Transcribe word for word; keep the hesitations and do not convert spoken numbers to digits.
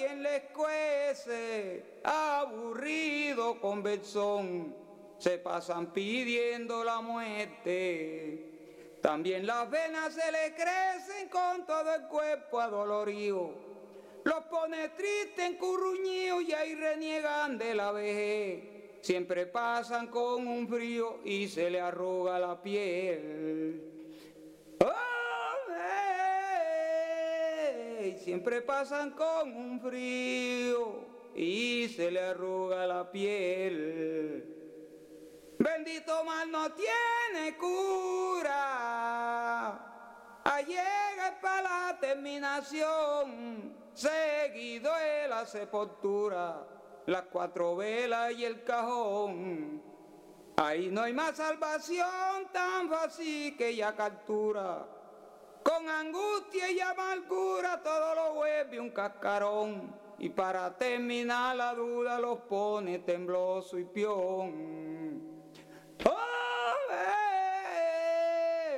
alguien les cuece, aburrido con benzón, se pasan pidiendo la muerte. También las venas se le crecen con todo el cuerpo adolorido, los pone triste, encurruñidos y ahí reniegan de la vejez. Siempre pasan con un frío y se le arruga la piel. ¡Oh, hey! Siempre pasan con un frío y se le arruga la piel. Bendito mal no tiene cura, ahí llega para la terminación, seguido de la sepultura, las cuatro velas y el cajón. Ahí no hay más salvación tan fácil que ya captura, con angustia y amargura todo lo vuelve un cascarón, y para terminar la duda los pone tembloso y pión.